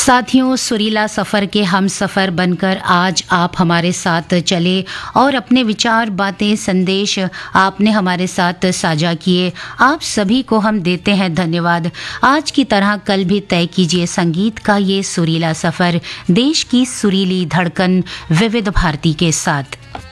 साथियों, सुरीला सफ़र के हम सफ़र बनकर आज आप हमारे साथ चले और अपने विचार, बातें, संदेश आपने हमारे साथ साझा किए। आप सभी को हम देते हैं धन्यवाद। आज की तरह कल भी तय कीजिए संगीत का ये सुरीला सफ़र, देश की सुरीली धड़कन विविध भारती के साथ।